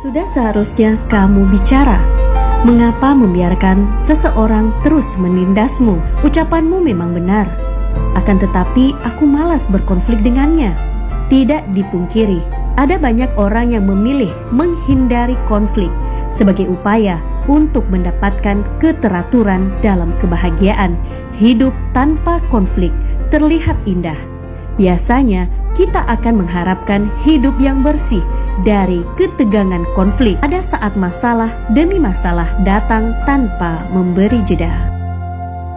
Sudah seharusnya kamu bicara. Mengapa membiarkan seseorang terus menindasmu? Ucapanmu memang benar. Akan tetapi aku malas berkonflik dengannya. Tidak dipungkiri, ada banyak orang yang memilih menghindari konflik sebagai upaya untuk mendapatkan keteraturan dalam kebahagiaan. Hidup tanpa konflik terlihat indah. Biasanya kita akan mengharapkan hidup yang bersih dari ketegangan konflik. Ada saat masalah demi masalah datang tanpa memberi jeda.